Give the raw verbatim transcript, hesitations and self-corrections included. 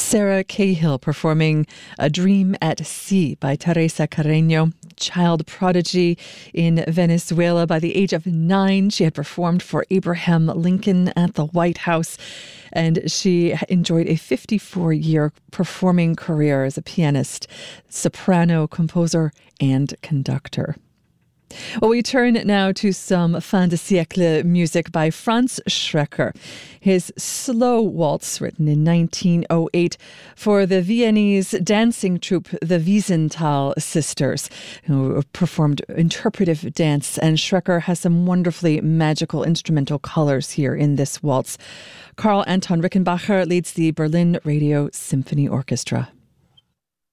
Sarah Cahill performing A Dream at Sea by Teresa Carreño. Child prodigy in Venezuela. By the age of nine, she had performed for Abraham Lincoln at the White House, and she enjoyed a fifty-four-year performing career as a pianist, soprano, composer, and conductor. Well, we turn now to some fin de siècle music by Franz Schreker. His slow waltz, written in nineteen oh eight for the Viennese dancing troupe, the Wiesenthal Sisters, who performed interpretive dance. And Schreker has some wonderfully magical instrumental colors here in this waltz. Karl Anton Rickenbacher leads the Berlin Radio Symphony Orchestra.